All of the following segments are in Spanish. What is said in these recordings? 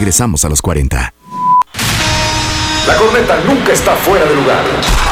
Regresamos a los 40. La corneta nunca está fuera de lugar.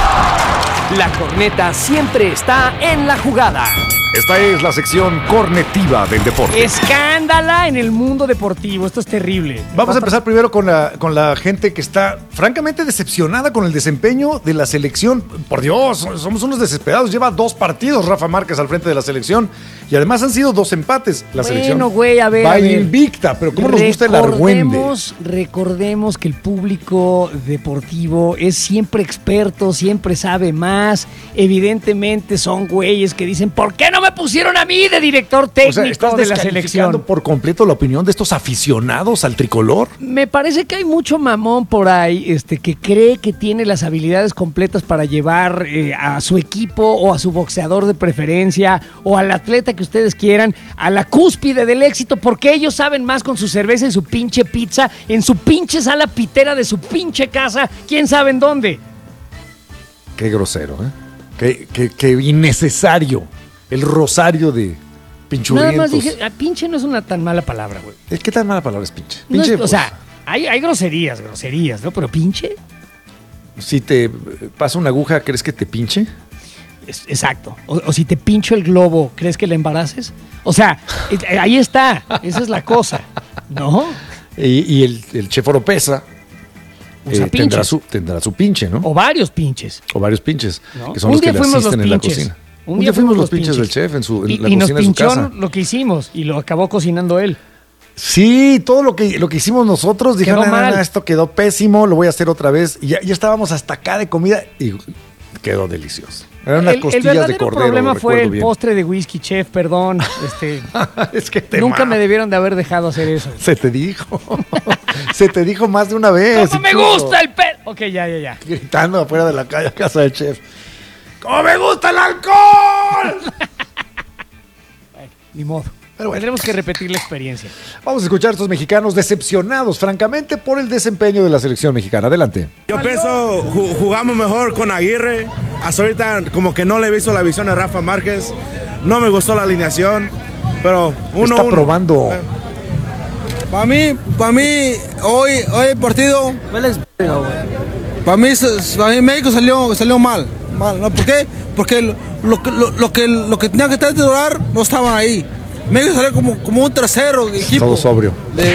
La corneta siempre está en la jugada. Esta es la sección cornetiva del deporte. Escándala en el mundo deportivo. Esto es terrible. Vamos a empezar primero con la gente que está francamente decepcionada con el desempeño de la selección. Por Dios, somos unos desesperados. Lleva 2 partidos Rafa Márquez al frente de la selección y además han sido 2 empates. La selección güey, a ver, va invicta, pero ¿cómo nos gusta el argüende? Recordemos que el público deportivo es siempre experto, siempre sabe más. Evidentemente son güeyes que dicen, ¿por qué no me pusieron a mí de director técnico ¿estás de la selección? descalificando por completo la opinión de estos aficionados al tricolor? Me parece que hay mucho mamón por ahí que cree que tiene las habilidades completas para llevar a su equipo o a su boxeador de preferencia o al atleta que ustedes quieran a la cúspide del éxito porque ellos saben más con su cerveza y su pinche pizza en su pinche sala pitera de su pinche casa, quién sabe en dónde. Qué grosero, ¿eh? Qué innecesario. El rosario de pinchurrientos. Nada más dije, pinche no es una tan mala palabra, güey. ¿Qué tan mala palabra es pinche? No Pinche, es, o sea, hay groserías, ¿no? Pero pinche. Si te pasa una aguja, ¿crees que te pinche? Exacto. O si te pincho el globo, ¿crees que le embaraces? O sea, ahí está. Esa es la cosa, ¿no? Y el Chef Oropesa tendrá su pinche, ¿no? O varios pinches. O varios pinches, ¿no? que son los que le asisten en la cocina. Un día fuimos los pinches del chef en la y cocina nos de su casa. pinchó lo que hicimos y lo acabó cocinando él. Sí, todo lo que hicimos nosotros, dijeron, esto quedó pésimo, lo voy a hacer otra vez. Y ya estábamos hasta acá de comida y quedó delicioso. Eran unas costillas de cordero. El problema fue el postre de whisky, chef, perdón. Es que nunca me debieron de haber dejado hacer eso. Se te dijo. Se te dijo más de una vez. ¡Cómo me gusta el pelo! Ok, ya. Gritando afuera de la calle a casa del chef. ¡Cómo me gusta el alcohol! Ni modo. Pero bueno, tendremos que repetir la experiencia. Vamos a escuchar a estos mexicanos decepcionados, francamente, por el desempeño de la selección mexicana. Adelante. Yo pienso jugamos mejor con Aguirre. Hasta ahorita como que no le he visto la visión a Rafa Márquez. No me gustó la alineación, pero está probando. Para mí, hoy el partido... Para mí México salió mal. ¿No? ¿Por qué? Porque lo que tenía que titular no estaban ahí. México salió como un tercero equipo. Todo sobrio.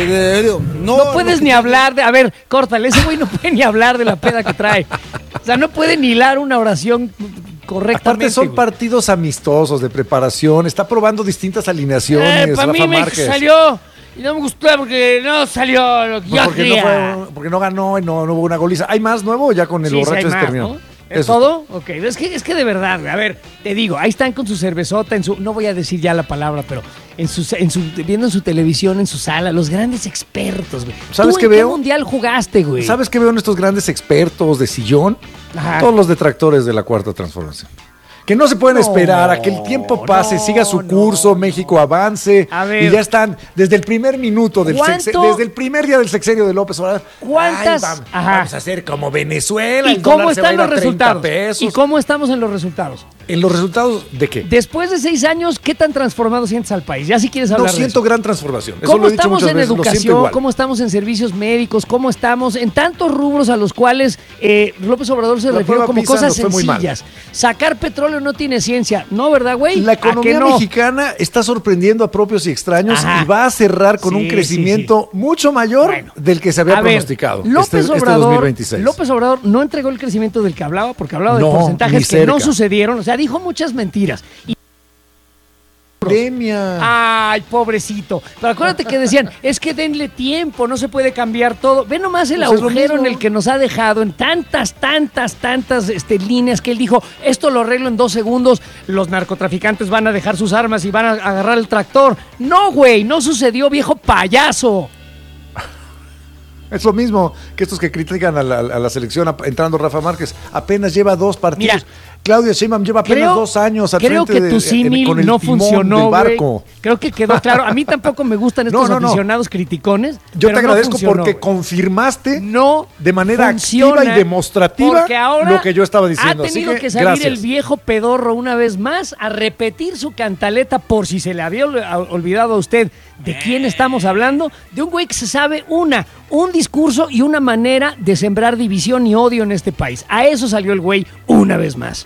No puedes ni hablar de... A ver, córtale, ese güey no puede ni hablar de la peda que trae. O sea, no puede ni hilar una oración correctamente. Aparte son partidos amistosos de preparación. Está probando distintas alineaciones. Para mí Rafa México Márquez salió y no me gustó porque no salió lo que yo quería. Porque no ganó y no hubo una goliza. ¿Hay más nuevo ya con el borracho terminó? ¿No? ¿Es todo? Ok, es que de verdad, a ver, te digo, ahí están con su cervezota, no voy a decir ya la palabra, pero viendo en su televisión, en su sala, los grandes expertos, güey. ¿Sabes qué veo? veo? ¿Qué mundial jugaste, güey? ¿Sabes qué veo en estos grandes expertos de sillón? Ajá. Todos los detractores de la Cuarta Transformación. Que no se pueden esperar a que el tiempo pase, siga su curso, México avance. A ver, y ya están desde el primer minuto desde el primer día del sexenio de López Obrador. ¿Cuántas? Vamos a hacer como Venezuela. ¿Y cómo están los resultados? ¿Y cómo estamos en los resultados? ¿En los resultados de qué? Después de 6 años, ¿qué tan transformado sientes al país? Ya si quieres hablar de eso. Siento gran transformación. ¿Cómo estamos en educación? ¿Cómo estamos en servicios médicos? ¿Cómo estamos en tantos rubros a los cuales López Obrador se refirió como cosas sencillas? Sacar petróleo no tiene ciencia. No, ¿verdad, güey? La economía mexicana está sorprendiendo a propios y extraños. Ajá. Y va a cerrar con un crecimiento mucho mayor del que se había pronosticado. López Obrador, 2026. López Obrador no entregó el crecimiento del que hablaba porque hablaba de porcentajes que no sucedieron. O sea, dijo muchas mentiras. Pandemia. Ay, pobrecito. Pero acuérdate que decían, es que denle tiempo, no se puede cambiar todo. Ve nomás el agujero en el que nos ha dejado en tantas líneas que él dijo, esto lo arreglo en 2 segundos, los narcotraficantes van a dejar sus armas y van a agarrar el tractor. No, güey, no sucedió, viejo payaso. Es lo mismo que estos que critican a la selección entrando Rafa Márquez. Apenas lleva 2 partidos. Mira, Claudia Sheinbaum lleva apenas 2 años al frente creo que tu símil no funcionó, barco. Creo que quedó claro. A mí tampoco me gustan estos aficionados criticones. Yo te agradezco funcionó, porque güey. confirmaste No de manera funciona, activa y demostrativa porque ahora lo que yo estaba diciendo. Ha tenido Así que salir gracias. el viejo pedorro una vez más a repetir su cantaleta por si se le había olvidado a usted de quién estamos hablando, de un güey que se sabe un discurso y una manera de sembrar división y odio en este país. A eso salió el güey una vez más.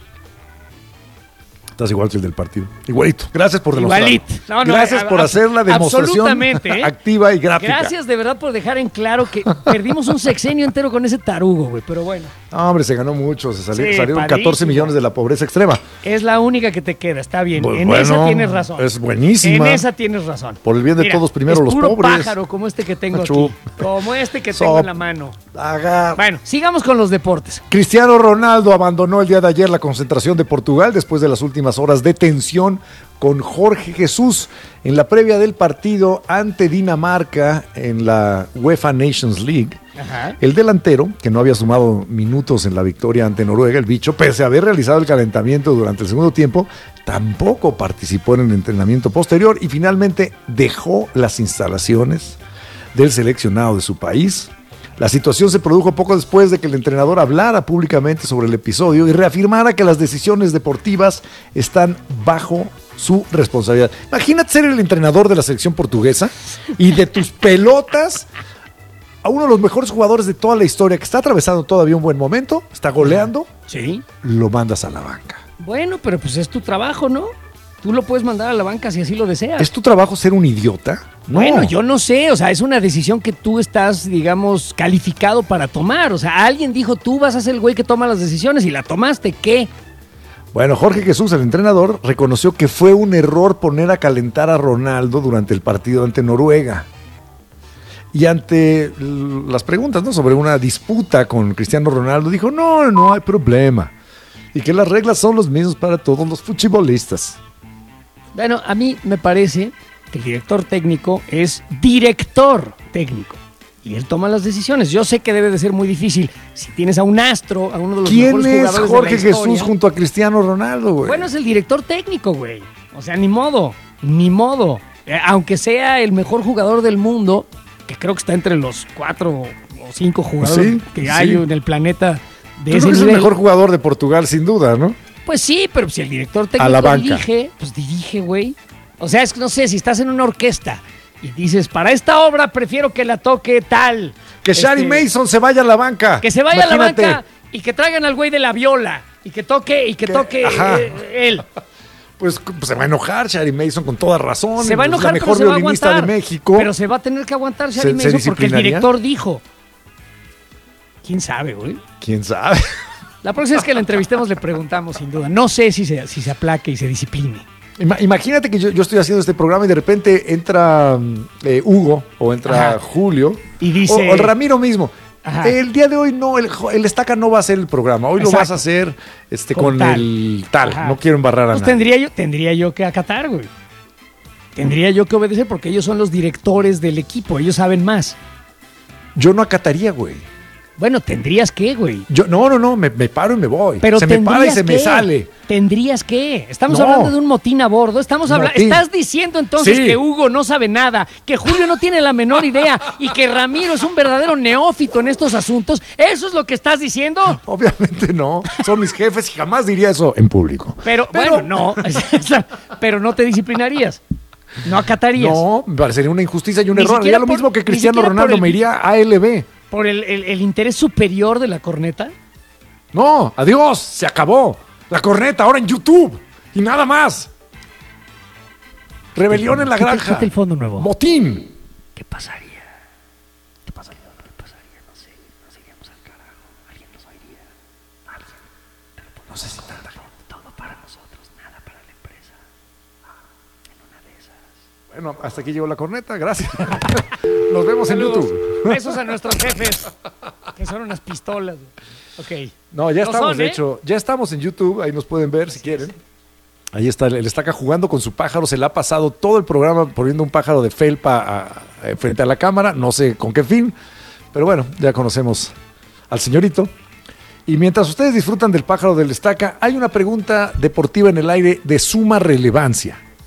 Estás igual que el del partido. Igualito. Gracias por demostrarlo. Igualito. Gracias por hacer la demostración activa y gráfica. Gracias de verdad por dejar en claro que perdimos un sexenio entero con ese tarugo, güey. Pero bueno. No, hombre, se ganó mucho. Salieron padrísimo. 14 millones de la pobreza extrema. Es la única que te queda, está bien. Bueno, en esa tienes razón. Es buenísima. En esa tienes razón. Por el bien de todos, primero es los puro pobres. Pájaro como este que tengo Achú. aquí. Como este que tengo en la mano. Haga. Bueno, sigamos con los deportes. Cristiano Ronaldo abandonó el día de ayer la concentración de Portugal después de las últimas horas de tensión con Jorge Jesús en la previa del partido ante Dinamarca en la UEFA Nations League. Ajá. El delantero, que no había sumado minutos en la victoria ante Noruega, el bicho, pese a haber realizado el calentamiento durante el segundo tiempo, tampoco participó en el entrenamiento posterior y finalmente dejó las instalaciones del seleccionado de su país. La situación se produjo poco después de que el entrenador hablara públicamente sobre el episodio y reafirmara que las decisiones deportivas están bajo su responsabilidad. Imagínate ser el entrenador de la selección portuguesa y de tus pelotas a uno de los mejores jugadores de toda la historia que está atravesando todavía un buen momento, está goleando, Sí. lo mandas a la banca. Bueno, pero pues es tu trabajo, ¿no? Tú lo puedes mandar a la banca si así lo deseas. ¿Es tu trabajo ser un idiota? No. Bueno, yo no sé, o sea, es una decisión que tú estás, digamos, calificado para tomar. O sea, alguien dijo, tú vas a ser el güey que toma las decisiones y la tomaste, ¿qué? Bueno, Jorge Jesús, el entrenador, reconoció que fue un error poner a calentar a Ronaldo durante el partido ante Noruega. Y ante las preguntas, ¿no?, sobre una disputa con Cristiano Ronaldo, dijo, no hay problema. Y que las reglas son las mismas para todos los futbolistas. Bueno, a mí me parece que el director técnico es director técnico. Y él toma las decisiones. Yo sé que debe de ser muy difícil. Si tienes a un astro, a uno de los ¿Quién mejores es jugadores Jorge de la historia, Jesús junto a Cristiano Ronaldo, güey? Bueno, es el director técnico, güey. O sea, ni modo. Aunque sea el mejor jugador del mundo, que creo que está entre los 4 o 5 jugadores que hay en el planeta de Yo ese creo que es el nivel. mejor jugador de Portugal, sin duda, ¿no? Pues sí, pero si el director A la técnico banca. dirige, pues dirige, güey. O sea, es que no sé, si estás en una orquesta y dices, para esta obra prefiero que la toque tal. Que Shari Mason se vaya a la banca. Que se vaya Imagínate. a la banca y que traigan al güey de la viola y que toque Ajá. Él. Pues se va a enojar Shari Mason con toda razón. Se va a Es enojar, la pero mejor se va a violinista aguantar. de México. Pero se va a tener que aguantar Shari ¿Se Mason porque el disciplinaría? director dijo. ¿Quién sabe, güey? ¿Quién sabe? La próxima vez que la entrevistemos le preguntamos, sin duda. No sé si se aplaque y se discipline. Imagínate que yo estoy haciendo este programa y de repente entra Hugo o entra Ajá. Julio Y dice- o el Ramiro mismo. Ajá. El día de hoy no, el Estaca no va a hacer el programa. Hoy Exacto. lo vas a hacer Con con tal. el tal. Ajá. No quiero embarrar a Pues nadie. tendría yo que acatar, güey. Tendría yo que obedecer porque ellos son los directores del equipo. Ellos saben más. Yo no acataría, güey. Bueno, tendrías que, güey. Yo, no, me paro y me voy. Pero se me para y tendrías se me que. sale. Tendrías que. Estamos No. hablando de un motín a bordo. Motín. Estás diciendo entonces Sí. que Hugo no sabe nada, que Julio no tiene la menor idea y que Ramiro es un verdadero neófito en estos asuntos. ¿Eso es lo que estás diciendo? Obviamente no. Son mis jefes y jamás diría eso en público. Pero bueno, no. Pero no te disciplinarías. No acatarías. No, me parecería una injusticia y un Ni error. siquiera Haría lo por- mismo que ni Cristiano siquiera por Ronaldo. el- Me iría a ALB. ¿Por el interés superior de la corneta? No, adiós, se acabó. La corneta ahora en YouTube y nada más. Rebelión en la granja. Quítate el fondo nuevo. Motín. ¿Qué pasaría? ¿Qué pasaría? No sé. Nos iríamos al carajo. Alguien nos oiría. Alguien. No sé si tanta gente. Todo para nosotros, nada para la empresa. En una de esas. Bueno, hasta aquí llegó la corneta. Gracias. Nos vemos en Saludos. YouTube. Besos a nuestros jefes. Que son unas pistolas. Ok. No, ya Lo estamos, son, de ¿eh? hecho, ya estamos en YouTube. Ahí nos pueden ver si quieren. Ahí está el Estaca jugando con su pájaro. Se le ha pasado todo el programa poniendo un pájaro de felpa frente a la cámara. No sé con qué fin. Pero bueno, ya conocemos al señorito. Y mientras ustedes disfrutan del pájaro del Estaca, hay una pregunta deportiva en el aire de suma relevancia.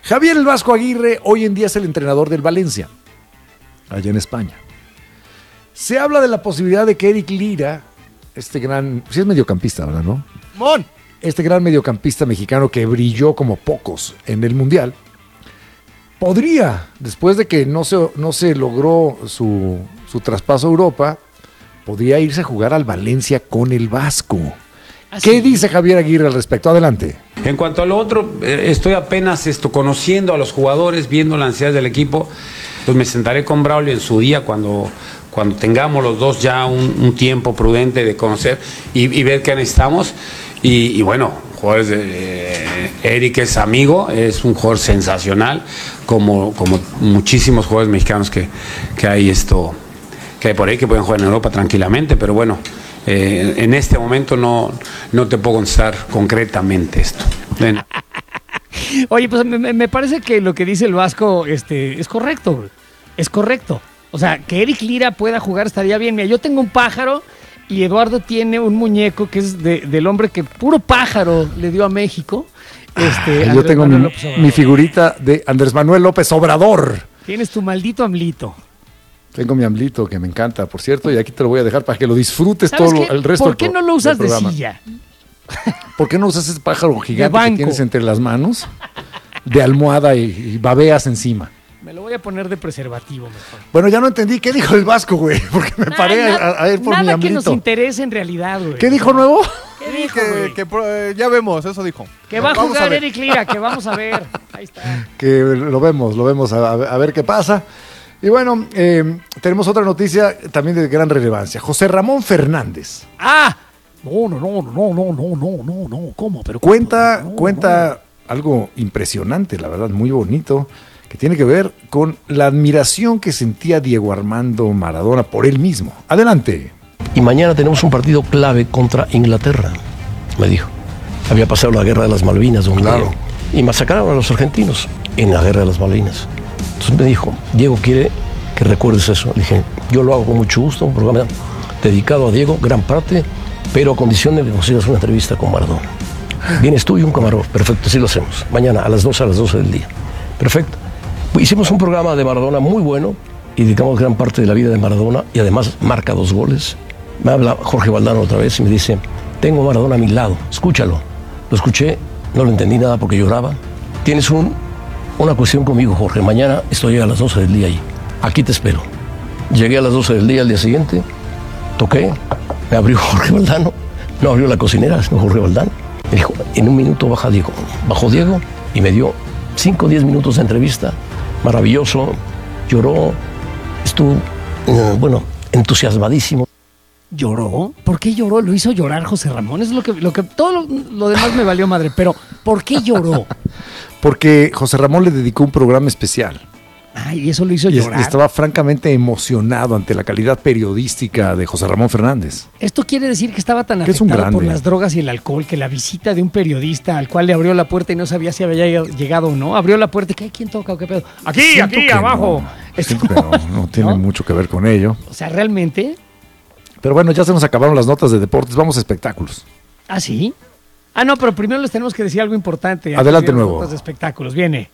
Javier El Vasco Aguirre hoy en día es el entrenador del Valencia, allá en España. Se habla de la posibilidad de que Eric Lira, este gran, sí es mediocampista, ¿verdad, no? ¡Mon! Este gran mediocampista mexicano que brilló como pocos en el Mundial, podría, después de que no se logró su traspaso a Europa, podría irse a jugar al Valencia con el Vasco. ¿Qué dice Javier Aguirre al respecto? Adelante. En cuanto a lo otro, estoy apenas conociendo a los jugadores, viendo la ansiedad del equipo. Pues me sentaré con Braulio en su día cuando tengamos los dos ya un tiempo prudente de conocer y ver qué necesitamos. Y bueno, jugadores Eric es amigo, es un jugador sensacional, como muchísimos jugadores mexicanos que hay que hay por ahí que pueden jugar en Europa tranquilamente, pero bueno. En este momento no te puedo contestar concretamente esto. Oye, pues me parece que lo que dice el Vasco es correcto. Es correcto. O sea, que Eric Lira pueda jugar estaría bien. Mira, yo tengo un pájaro y Eduardo tiene un muñeco que es del hombre que puro pájaro le dio a México. Yo tengo mi figurita de Andrés Manuel López Obrador. Tienes tu maldito AMLito. Tengo mi AMLito que me encanta, por cierto, y aquí te lo voy a dejar para que lo disfrutes todo el resto del programa. ¿Por qué no lo usas de silla? ¿Por qué no usas ese pájaro gigante que tienes entre las manos, de almohada y babeas encima? Me lo voy a poner de preservativo mejor. Bueno, ya no entendí. ¿Qué dijo el Vasco, güey? Porque me paré a ir por mi AMLito. Nada que nos interese en realidad, güey. ¿Qué dijo nuevo? ¿Qué dijo, que ya vemos, eso dijo. Que va a jugar Eric Lira, que vamos a ver. Ahí está. Que lo vemos a ver qué pasa. Y bueno, tenemos otra noticia también de gran relevancia. José Ramón Fernández. ¡Ah! No. ¿Cómo? Pero Cuenta algo impresionante, la verdad, muy bonito, que tiene que ver con la admiración que sentía Diego Armando Maradona por él mismo. Adelante. Y mañana tenemos un partido clave contra Inglaterra, me dijo. Había pasado la guerra de las Malvinas, y masacraron a los argentinos en la guerra de las Malvinas. Entonces me dijo, Diego quiere que recuerdes eso. Le dije, yo lo hago con mucho gusto, un programa dedicado a Diego, gran parte, pero a condición de que consigas una entrevista con Maradona. Vienes tú y un camarógrafo, perfecto, así lo hacemos. Mañana a las 12 del día. Perfecto. Hicimos un programa de Maradona muy bueno y dedicamos gran parte de la vida de Maradona y además marca 2 goles. Me habla Jorge Valdano otra vez y me dice, tengo a Maradona a mi lado, escúchalo. Lo escuché, no lo entendí nada porque lloraba. Tienes una cuestión conmigo, Jorge. Mañana estoy a las 12 del día ahí. Aquí te espero. Llegué a las 12 del día al día siguiente, toqué, me abrió Jorge Valdano, no abrió la cocinera, sino Jorge Valdano. Me dijo, en un minuto baja Diego. Bajó Diego y me dio 5 o 10 minutos de entrevista. Maravilloso, lloró, estuvo, entusiasmadísimo. ¿Lloró? ¿Por qué lloró? ¿Lo hizo llorar José Ramón? Es lo que todo lo demás me valió madre, pero ¿por qué lloró? Porque José Ramón le dedicó un programa especial. Ay, eso lo hizo llorar. Y estaba francamente emocionado ante la calidad periodística de José Ramón Fernández. Esto quiere decir que estaba tan afectado por las drogas y el alcohol que la visita de un periodista al cual le abrió la puerta y no sabía si había llegado o no, abrió la puerta y ¿quién toca o qué pedo? Aquí, abajo. No tiene mucho que ver con ello. O sea, realmente. Pero bueno, ya se nos acabaron las notas de deportes. Vamos a espectáculos. ¿Ah, sí? Ah, no, pero primero les tenemos que decir algo importante. Adelante, nuevo. Notas de espectáculos. Viene.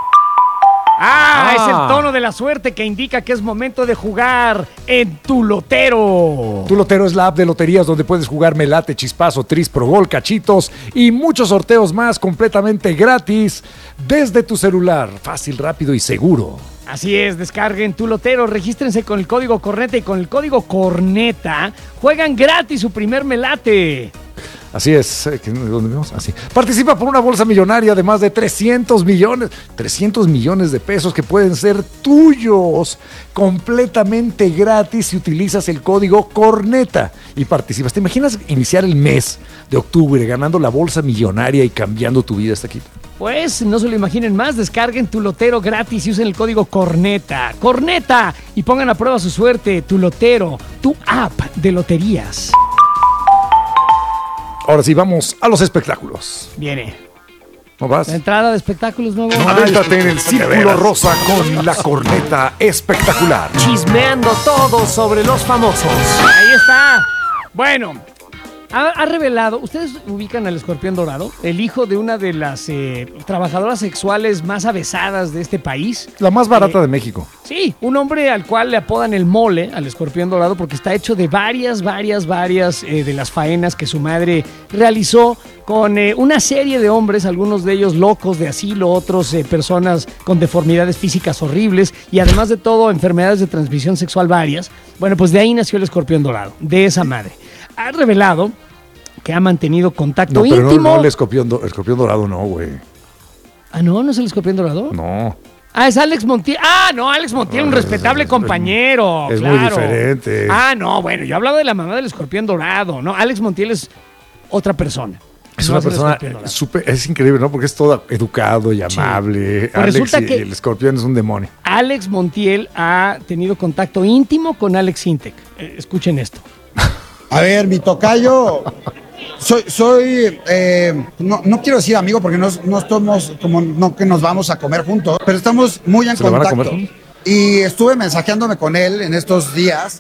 Es el tono de la suerte que indica que es momento de jugar en Tu Lotero. Tu Lotero es la app de loterías donde puedes jugar Melate, Chispazo, Tris, Pro Gol, Cachitos y muchos sorteos más completamente gratis desde tu celular. Fácil, rápido y seguro. Así es, descarguen Tu Lotero, regístrense con el código Corneta y con el código Corneta juegan gratis su primer melate. Así es, ¿dónde vemos? Así. Participa por una bolsa millonaria de más de 300 millones de pesos que pueden ser tuyos completamente gratis si utilizas el código Corneta y participas. ¿Te imaginas iniciar el mes de octubre ganando la bolsa millonaria y cambiando tu vida hasta aquí? Pues no se lo imaginen más, descarguen Tu Lotero gratis y usen el código Corneta. ¡Corneta! Y pongan a prueba su suerte. Tu Lotero, tu app de loterías. Ahora sí, vamos a los espectáculos. Viene. ¿No vas? La entrada de espectáculos nuevo. Avéntate en el círculo rosa con la corneta espectacular. Chismeando todo sobre los famosos. Ahí está. Bueno, ha revelado, ¿ustedes ubican al Escorpión Dorado? El hijo de una de las trabajadoras sexuales más avesadas de este país. La más barata de México. Sí, un hombre al cual le apodan el mole, al Escorpión Dorado, porque está hecho de varias de las faenas que su madre realizó con una serie de hombres, algunos de ellos locos de asilo, otros personas con deformidades físicas horribles y además de todo enfermedades de transmisión sexual varias. Bueno, pues de ahí nació el Escorpión Dorado, de esa madre. Ha revelado que ha mantenido contacto íntimo. No, el escorpión dorado no, güey. Ah, ¿no es el Escorpión Dorado? No. Ah, es Alex Montiel. Ah, no, Alex Montiel, un respetable compañero. Es claro. muy diferente. Ah, no, bueno, yo hablaba de la mamá del Escorpión Dorado. No, Alex Montiel es otra persona. Es No una persona súper, es increíble, ¿no? Porque es todo educado y amable. Pues Alex resulta que el escorpión es un demonio. Alex Montiel ha tenido contacto íntimo con Alex Intec. Escuchen esto. A ver, mi tocayo, no quiero decir amigo porque no estamos como no que nos vamos a comer juntos, pero estamos muy en ¿Se lo van a contacto. comer? Y estuve mensajeándome con él en estos días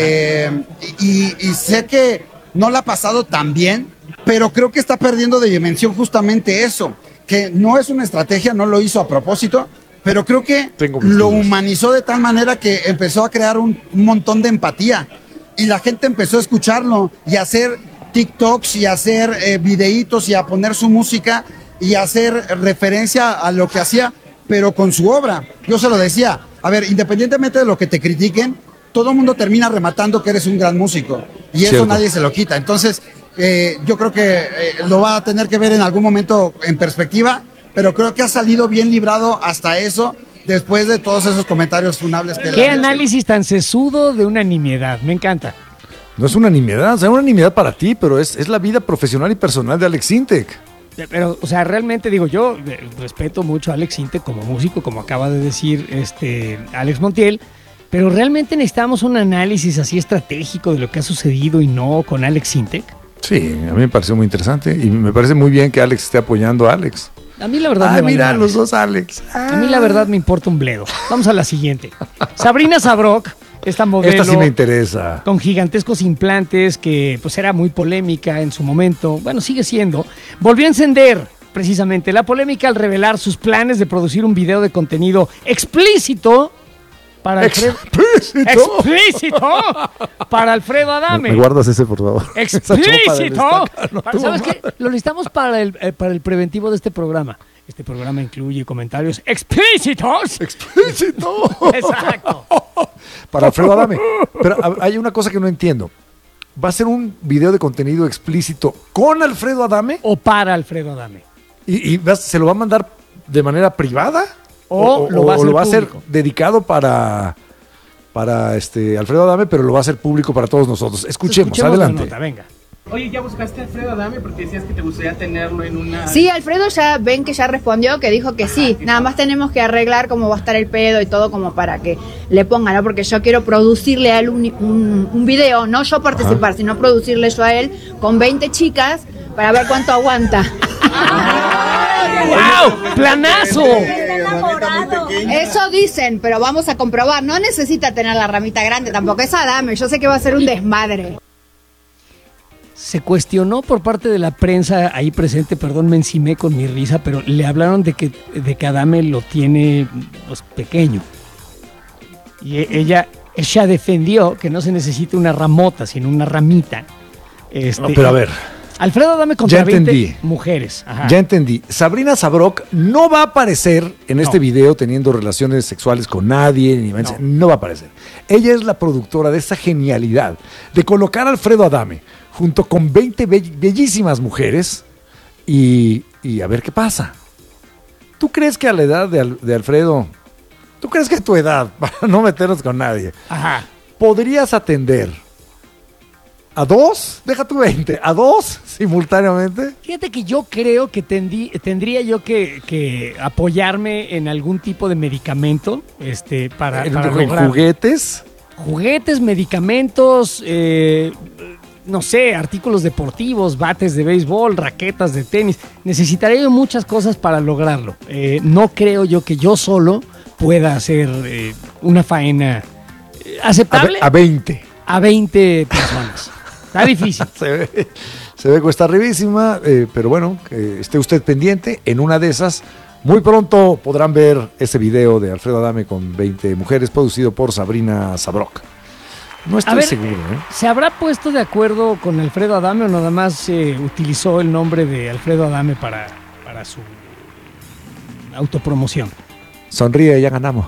y sé que no la ha pasado tan bien, pero creo que está perdiendo de dimensión justamente eso, que no es una estrategia, no lo hizo a propósito, pero creo que lo humanizó de tal manera que empezó a crear un montón de empatía. Y la gente empezó a escucharlo y a hacer TikToks y a hacer videitos y a poner su música y a hacer referencia a lo que hacía, pero con su obra. Yo se lo decía, a ver, independientemente de lo que te critiquen, todo el mundo termina rematando que eres un gran músico y eso nadie se lo quita. Entonces, yo creo que lo va a tener que ver en algún momento en perspectiva, pero creo que ha salido bien librado hasta eso. Después de todos esos comentarios funables que... ¿Qué análisis tan sesudo de una nimiedad? Me encanta. No es una nimiedad, o sea, una nimiedad para ti, pero es la vida profesional y personal de Alex Intec. Pero, o sea, realmente digo, yo respeto mucho a Alex Intec como músico, como acaba de decir Alex Montiel, pero realmente necesitamos un análisis así estratégico de lo que ha sucedido y no con Alex Intec. Sí, a mí me pareció muy interesante y me parece muy bien que Alex esté apoyando a Alex. A mí la verdad me vale mira, madre. los dos Alex. A mí la verdad me importa un bledo. Vamos a la siguiente. Sabrina Sabrok, esta modelo. Esta sí me interesa. Con gigantescos implantes que pues era muy polémica en su momento. Bueno, sigue siendo. Volvió a encender precisamente la polémica al revelar sus planes de producir un video de contenido explícito para explícito para Alfredo Adame. ¿Me guardas ese, por favor? ¡Explícito! ¿Sabes qué? Lo necesitamos para el preventivo de este programa. Este programa incluye comentarios explícitos. ¡Explícito! Exacto. Para Alfredo Adame. Pero hay una cosa que no entiendo. ¿Va a ser un video de contenido explícito con Alfredo Adame? ¿O para Alfredo Adame? ¿Y se lo va a mandar de manera privada? ¿O lo va a hacer dedicado para Alfredo Adame, pero lo va a hacer público para todos nosotros? Escuchemos adelante. La nota, venga. Oye, ¿ya buscaste a Alfredo Adame? Porque decías que te gustaría tenerlo en una... Sí, Alfredo ven que ya respondió, que dijo que sí. Nada más tenemos que arreglar cómo va a estar el pedo y todo como para que le pongan, ¿no? Porque yo quiero producirle a él un video, no yo participar, sino producirle yo a él con 20 chicas para ver cuánto aguanta. ¡Wow! ¡Planazo! Eso dicen, pero vamos a comprobar. No necesita tener la ramita grande, tampoco es Adame. Yo sé que va a ser un desmadre. Se cuestionó por parte de la prensa ahí presente, perdón, me encimé con mi risa, pero le hablaron de que Adame lo tiene pues, pequeño. Y ella defendió que no se necesita una ramota, sino una ramita. No, pero a ver. Alfredo Adame contra 20 mujeres. Ajá. Ya entendí. Sabrina Sabrok no va a aparecer en este video teniendo relaciones sexuales con nadie. No va a aparecer. Ella es la productora de esa genialidad de colocar a Alfredo Adame junto con 20 bellísimas mujeres y a ver qué pasa. ¿Tú crees que a la edad de Alfredo, tú crees que a tu edad, para no meternos con nadie, podrías atender a 2? Deja tu 20, a 2 simultáneamente. Fíjate que yo creo que tendría yo que apoyarme en algún tipo de medicamento para lograr. ¿Juguetes? Juguetes, medicamentos, no sé, artículos deportivos, bates de béisbol, raquetas de tenis. Necesitaría yo muchas cosas para lograrlo. No creo yo que yo solo pueda hacer una faena aceptable. A 20. A 20 personas. Está difícil. Se ve que está arribísima, pero bueno, esté usted pendiente. En una de esas, muy pronto podrán ver ese video de Alfredo Adame con 20 mujeres, producido por Sabrina Sabrok. No estoy seguro. ¿Se habrá puesto de acuerdo con Alfredo Adame o nada más utilizó el nombre de Alfredo Adame para su autopromoción? Sonríe, ya ganamos.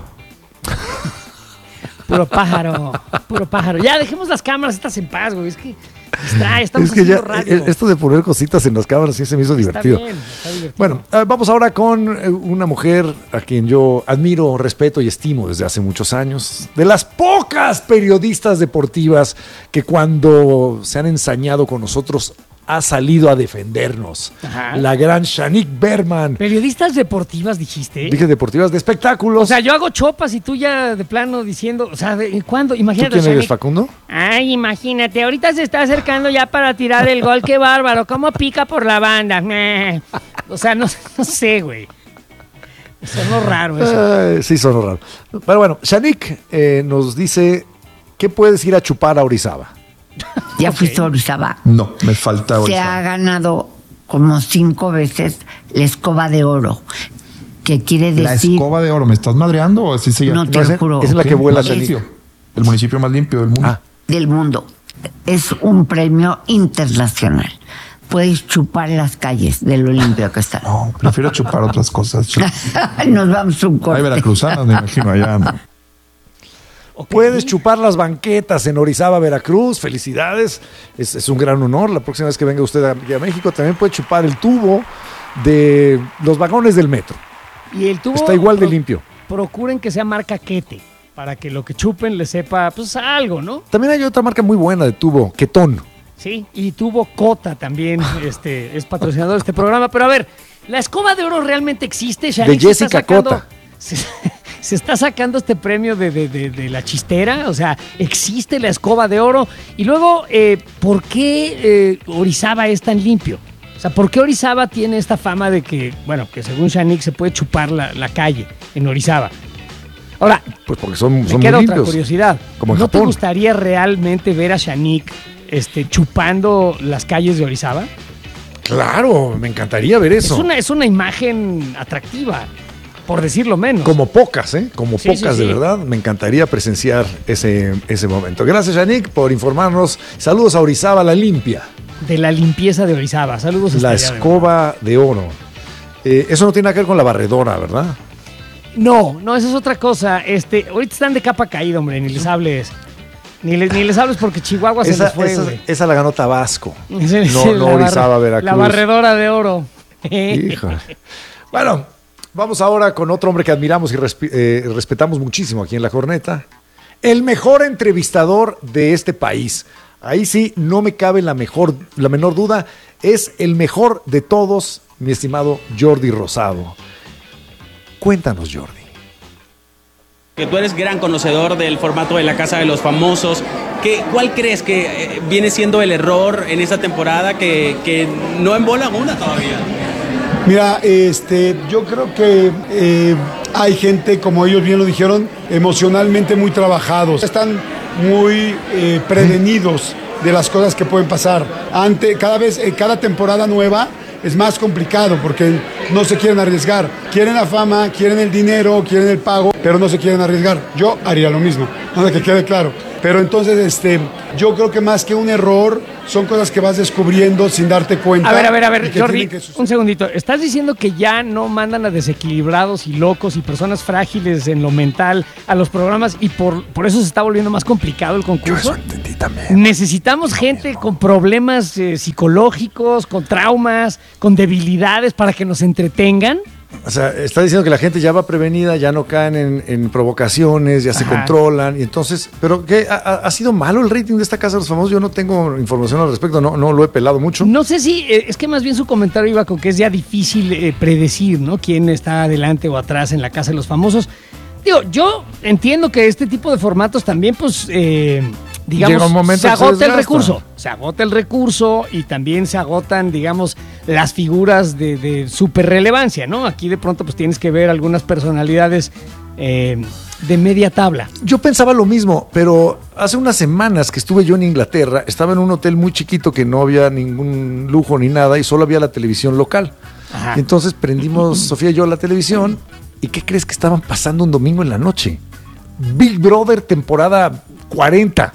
Puro pájaro, puro pájaro. Ya, dejemos las cámaras estas en paz, güey. Es que estamos es que ya, radio. esto de poner cositas en las cámaras sí se me hizo divertido. Está divertido. Bueno, vamos ahora con una mujer a quien yo admiro, respeto y estimo desde hace muchos años. De las pocas periodistas deportivas que cuando se han ensañado con nosotros ha salido a defendernos. Ajá. La gran Shanique Berman. Periodistas deportivas, dijiste. Dije deportivas de espectáculos. O sea, yo hago chopas y tú ya de plano diciendo, o sea, ¿cuándo? Imagínate. ¿Tú quién eres, Facundo? Ay, imagínate, ahorita se está acercando ya para tirar el gol, qué bárbaro, cómo pica por la banda. O sea, no sé, güey. Sonó raro eso. Sí, sonó raro. Pero bueno, Shanique nos dice, ¿qué puedes ir a chupar a Orizaba? ¿Ya fuiste a Orizaba? No, me falta Orizaba. Se ha ganado como 5 veces la escoba de oro. ¿Qué quiere decir? ¿La escoba de oro? ¿Me estás madreando o así se llama? No, te lo juro. Es la que vuela Shanique. El municipio más limpio del mundo. Del mundo. Es un premio internacional. Puedes chupar las calles de lo limpio que está. No, prefiero chupar otras cosas. Nos vamos a un corte. Hay veracruzanas, me imagino, allá. ¿No? Okay. Puedes chupar las banquetas en Orizaba, Veracruz. Felicidades. Es un gran honor. La próxima vez que venga usted a México también puede chupar el tubo de los vagones del metro. Y el tubo está igual de limpio. Procuren que sea marca Quete, para que lo que chupen le sepa pues algo, ¿no? También hay otra marca muy buena de tubo, Ketón. Sí, y tubo Cota también es patrocinador de este programa. Pero a ver, ¿la escoba de oro realmente existe? Shanique, de Jessica Cota. Se está sacando este premio de la chistera, o sea, existe la escoba de oro. Y luego, ¿por qué Orizaba es tan limpio? O sea, ¿por qué Orizaba tiene esta fama de que, bueno, que según Shanique se puede chupar la calle en Orizaba? Ahora, pues porque son muy queda limpios. Otra curiosidad. Como en ¿No Japón. te gustaría realmente ver a Shanique chupando las calles de Orizaba? Claro, me encantaría ver eso. Es una imagen atractiva, por decirlo menos. Como pocas, ¿eh? Como Sí, pocas, sí, de sí. verdad. Me encantaría presenciar ese momento. Gracias, Shanique, por informarnos. Saludos a Orizaba, la limpia. De la limpieza de Orizaba. Saludos. La escoba de oro. Eso no tiene nada que ver con la barredora, ¿verdad? No, eso es otra cosa. Ahorita están de capa caída, hombre, ni les hables. Ni les hables porque Chihuahua se les fue, güey. Esa la ganó Tabasco. Sí, no Orizaba, Veracruz. La barredora de oro. Híjole. Bueno, vamos ahora con otro hombre que admiramos y respetamos muchísimo aquí en La Corneta. El mejor entrevistador de este país. Ahí sí, no me cabe la menor duda. Es el mejor de todos, mi estimado Jordi Rosado. Cuéntanos, Jordi. Que tú eres gran conocedor del formato de la Casa de los Famosos. ¿Cuál crees que viene siendo el error en esta temporada que no embola una todavía? Mira, yo creo que hay gente, como ellos bien lo dijeron, emocionalmente muy trabajados. Están muy prevenidos de las cosas que pueden pasar. Cada temporada nueva es más complicado porque no se quieren arriesgar. Quieren la fama, quieren el dinero, quieren el pago, pero no se quieren arriesgar. Yo haría lo mismo, para que quede claro. Pero entonces, yo creo que más que un error, son cosas que vas descubriendo sin darte cuenta. A ver, Jordi, un segundito. ¿Estás diciendo que ya no mandan a desequilibrados y locos y personas frágiles en lo mental a los programas y por eso se está volviendo más complicado el concurso? Yo eso entendí también. Necesitamos gente con problemas psicológicos, con traumas, con debilidades para que nos entretengan. O sea, está diciendo que la gente ya va prevenida, ya no caen en provocaciones, ya se controlan. Y entonces, ¿pero qué? ¿Ha sido malo el rating de esta Casa de los Famosos? Yo no tengo información al respecto, no lo he pelado mucho. No sé si, es que más bien su comentario iba con que es ya difícil predecir, ¿no? Quién está adelante o atrás en la Casa de los Famosos. Digo, yo entiendo que este tipo de formatos también, pues, digamos, se agota el recurso. Se agota el recurso y también se agotan, digamos, las figuras de súper relevancia, ¿no? Aquí de pronto pues tienes que ver algunas personalidades de media tabla. Yo pensaba lo mismo, pero hace unas semanas que estuve yo en Inglaterra, estaba en un hotel muy chiquito que no había ningún lujo ni nada y solo había la televisión local. Ajá. Entonces prendimos Sofía y yo la televisión y ¿qué crees que estaban pasando un domingo en la noche? Big Brother temporada 40.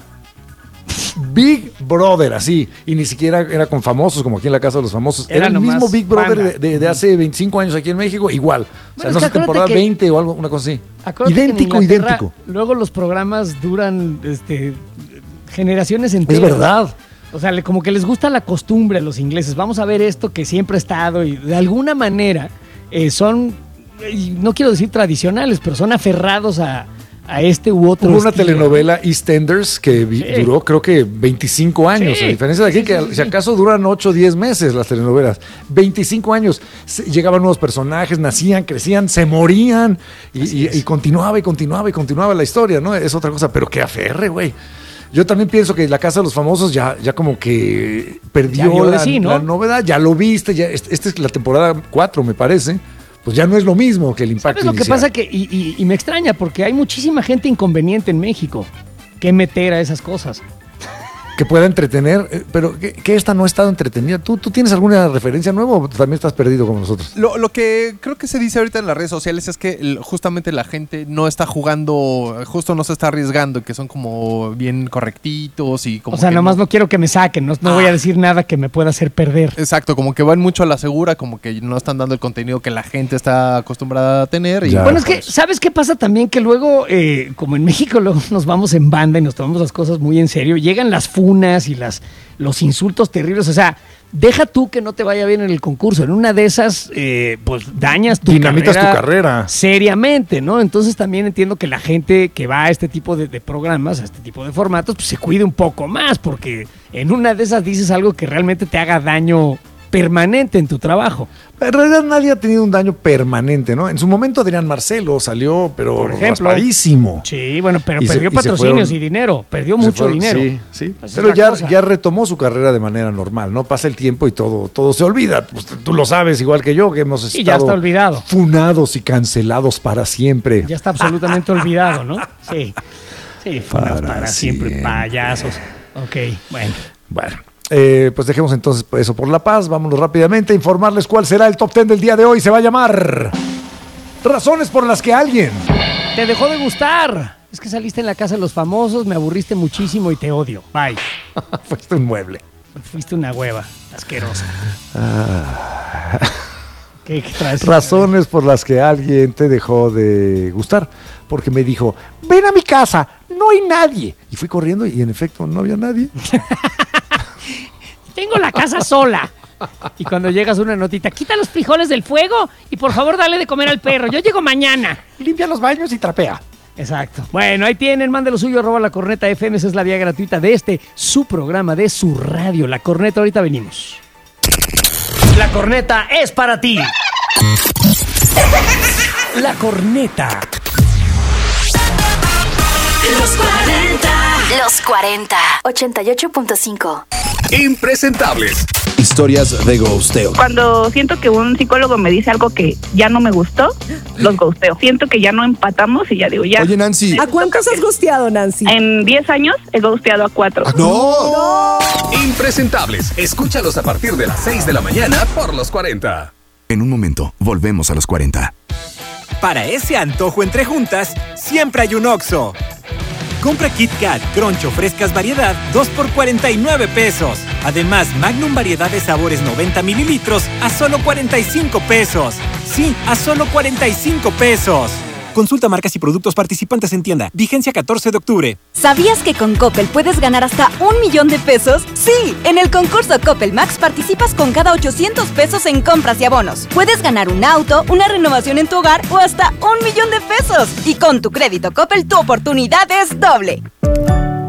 Big Brother, así. Y ni siquiera era con famosos, como aquí en la Casa de los Famosos. Era el mismo Big Brother de hace 25 años aquí en México, igual. O sea, no sé, temporada 20 o algo, una cosa así. Idéntico. Luego los programas duran generaciones enteras. Es verdad. O sea, como que les gusta la costumbre a los ingleses. Vamos a ver esto que siempre ha estado y de alguna manera son, no quiero decir tradicionales, pero son aferrados a este u otro. Hubo una telenovela, EastEnders, que duró creo que 25 años, a diferencia de aquí, que si acaso duran 8 o 10 meses las telenovelas. 25 años. Llegaban nuevos personajes, nacían, crecían, se morían y continuaba la historia, ¿no? Es otra cosa, pero qué aferre, güey. Yo también pienso que La Casa de los Famosos ya como que perdió la novedad, ya lo viste, esta es la temporada 4, me parece. Pues ya no es lo mismo que el impacto inicial. ¿Sabes lo que pasa? Que, y me extraña, porque hay muchísima gente inconveniente en México que meter a esas cosas. Que pueda entretener, pero que esta no ha estado entretenida. ¿Tú tienes alguna referencia nueva o también estás perdido como nosotros? Lo que creo que se dice ahorita en las redes sociales es que justamente la gente no está jugando, justo no se está arriesgando, que son como bien correctitos y como. O sea, nomás no quiero que me saquen, no voy a decir nada que me pueda hacer perder. Exacto, como que van mucho a la segura, como que no están dando el contenido que la gente está acostumbrada a tener. Y bueno, es que, ¿sabes qué pasa también? Que luego, como en México luego nos vamos en banda y nos tomamos las cosas muy en serio, llegan las funas y los insultos terribles. O sea, deja tú que no te vaya bien en el concurso. En una de esas, pues dañas tu carrera seriamente, ¿no? Entonces también entiendo que la gente que va a este tipo de programas, a este tipo de formatos, pues se cuide un poco más, porque en una de esas dices algo que realmente te haga daño permanente en tu trabajo. En realidad nadie ha tenido un daño permanente, ¿no? En su momento Adrián Marcelo salió, pero por ejemplo, raspadísimo. Sí, bueno, pero perdió patrocinios y dinero, perdió mucho dinero. Sí. Pero ya retomó su carrera de manera normal, ¿no? Pasa el tiempo y todo se olvida. Pues, tú lo sabes igual que yo, que hemos estado ya está olvidado, funados y cancelados para siempre. Ya está absolutamente olvidado, ¿no? Sí, funados para siempre, payasos. Ok, bueno. Pues dejemos entonces eso por la paz. Vámonos rápidamente a informarles cuál será el top 10 del día de hoy. Se va a llamar Razones por las que alguien te dejó de gustar. Es que saliste en La Casa de los Famosos, me aburriste muchísimo y te odio. Bye. Fuiste un mueble. Fuiste una hueva asquerosa. ¿Qué traes? Razones por las que alguien te dejó de gustar. Porque me dijo, ven a mi casa, no hay nadie. Y fui corriendo y en efecto no había nadie. Tengo la casa sola. Y cuando llegas una notita, quita los frijoles del fuego y por favor dale de comer al perro. Yo llego mañana. Limpia los baños y trapea. Exacto. Bueno, ahí tienen, mande lo suyo, @lacorneta.fm. Esa es la vía gratuita de su programa, de su radio. La Corneta, ahorita venimos. La Corneta es para ti. La Corneta. Los 40. 88.5. Impresentables. Historias de ghosteo. Cuando siento que un psicólogo me dice algo que ya no me gustó, los ghosteo. Siento que ya no empatamos y ya digo, ya. Oye, Nancy. ¿A cuántos has ghosteado, Nancy? En 10 años he ghosteado a 4. ¡No! Impresentables. Escúchalos a partir de las 6 de la mañana por Los 40. En un momento, volvemos a Los 40. Para ese antojo entre juntas, siempre hay un Oxxo. Compra Kit Kat, Crunch o frescas variedad, 2 por 49 pesos. Además, Magnum variedad de sabores 90 mililitros a solo 45 pesos. Sí, a solo 45 pesos. Consulta marcas y productos participantes en tienda. Vigencia 14 de octubre. ¿Sabías que con Coppel puedes ganar hasta 1 millón de pesos? Sí, en el concurso Coppel Max participas con cada 800 pesos en compras y abonos. Puedes ganar un auto, una renovación en tu hogar o hasta 1 millón de pesos. Y con tu crédito Coppel tu oportunidad es doble.